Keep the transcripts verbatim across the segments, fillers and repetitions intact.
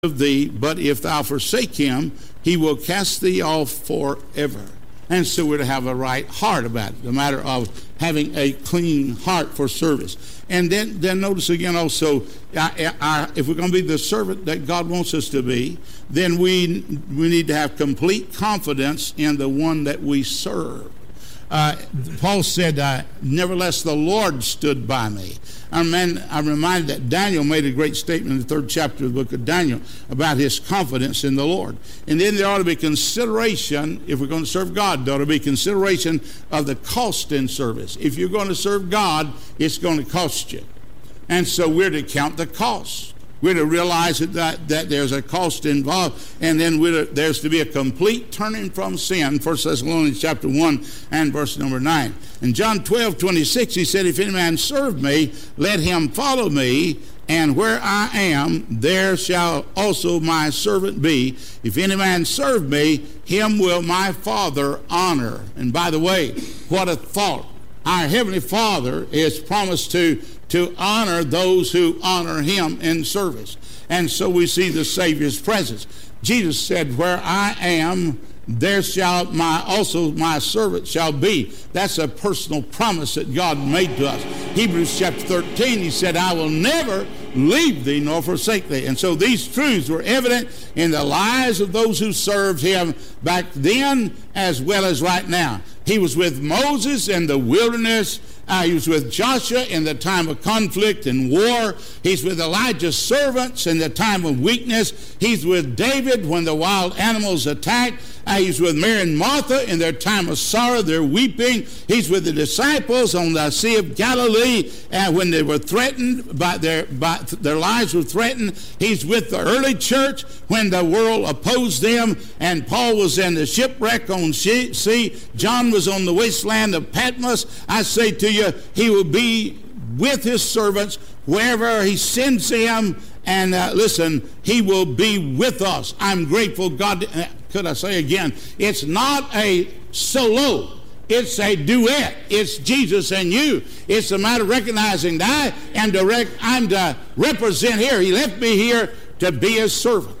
of thee, but if thou forsake him, he will cast thee off forever. And so we're to have a right heart about it, the matter of having a clean heart for service. And then, then notice again also, uh, our, if we're going to be the servant that God wants us to be, then we we need to have complete confidence in the one that we serve. Uh, Paul said, uh, nevertheless the Lord stood by me. I mean, I'm reminded that Daniel made a great statement in the third chapter of the book of Daniel about his confidence in the Lord. And then there ought to be consideration, if we're going to serve God, there ought to be consideration of the cost in service. If you're going to serve God, it's going to cost you. And so we're to count the cost. We're to realize that, that, that there's a cost involved, and then we're to, there's to be a complete turning from sin, First Thessalonians chapter one and verse number nine. In John twelve twenty-six, he said, if any man serve me, let him follow me, and where I am, there shall also my servant be. If any man serve me, him will my Father honor. And by the way, what a thought. Our Heavenly Father is promised to to honor those who honor him in service. And so we see the Savior's presence. Jesus said, where I am, there shall my also my servant shall be. That's a personal promise that God made to us. Hebrews chapter thirteen, he said, I will never leave thee nor forsake thee. And so these truths were evident in the lives of those who served him back then as well as right now. He was with Moses in the wilderness. Uh, he was with Joshua in the time of conflict and war. He's with Elijah's servants in the time of weakness. He's with David when the wild animals attacked. Uh, he's with Mary and Martha in their time of sorrow, their weeping. He's with the disciples on the Sea of Galilee uh, when they were threatened, by their, by their lives were threatened. He's with the early church when the world opposed them, and Paul was in the shipwreck on sea. John was on the wasteland of Patmos. I say to you, he will be with his servants wherever he sends them. And uh, listen, he will be with us. I'm grateful, God. Uh, could I say again, it's not a solo. It's a duet. It's Jesus and you. It's a matter of recognizing that I am to rec- I'm to represent here. He left me here to be his servant.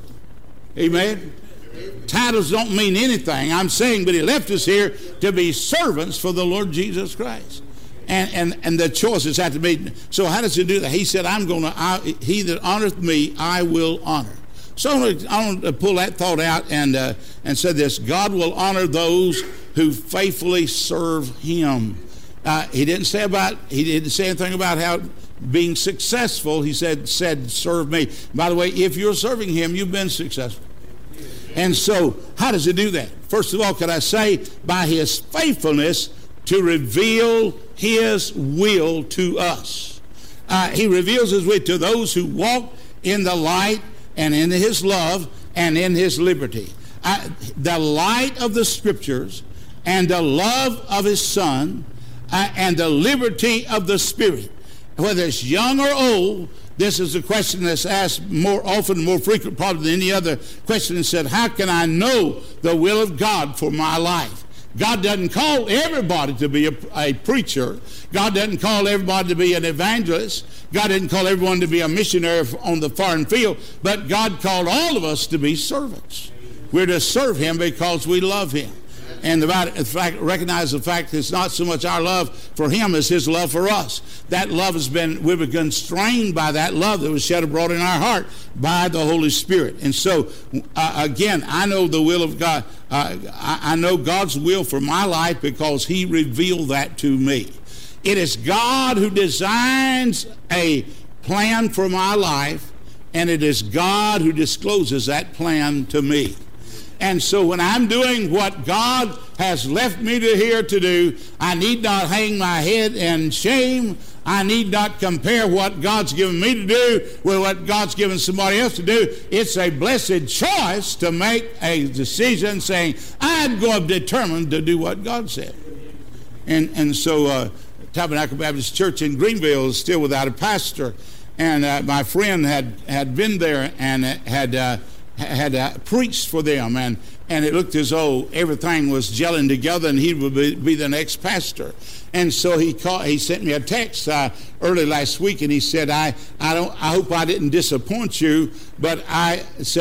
Amen. Titles don't mean anything. I'm saying, but he left us here to be servants for the Lord Jesus Christ. And, and, and the choices have to be. So how does he do that? He said, I'm going to, he that honoreth me, I will honor. So I want to pull that thought out and, uh, and say this. God will honor those who faithfully serve him. Uh, he didn't say about, he didn't say anything about how being successful. He said, said, serve me. By the way, if you're serving him, you've been successful. And so how does he do that? First of all, could I say, by his faithfulness to reveal his will to us. Uh, he reveals his will to those who walk in the light and in his love and in his liberty. Uh, the light of the Scriptures and the love of his Son uh, and the liberty of the Spirit. Whether it's young or old, this is a question that's asked more often, more frequent probably than any other question, and said, how can I know the will of God for my life? God doesn't call everybody to be a, a preacher. God doesn't call everybody to be an evangelist. God didn't call everyone to be a missionary on the foreign field. But God called all of us to be servants. We're to serve him because we love him. And the fact, recognize the fact that it's not so much our love for him as his love for us. That love has been, we've been constrained by that love that was shed abroad in our heart by the Holy Spirit. And so, uh, again, I know the will of God. Uh, I, I know God's will for my life because he revealed that to me. It is God who designs a plan for my life, and it is God who discloses that plan to me. And so when I'm doing what God has left me to here to do, I need not hang my head in shame. I need not compare what God's given me to do with what God's given somebody else to do. It's a blessed choice to make a decision saying, I'm going to be determined to do what God said. And, and so uh, Tabernacle Baptist Church in Greenville is still without a pastor. And uh, my friend had, had been there and had... Uh, had uh, preached for them, and, and it looked as though everything was gelling together, and he would be, be the next pastor. And so he called, he sent me a text uh, early last week, and he said, I, I don't I hope I didn't disappoint you, but I said,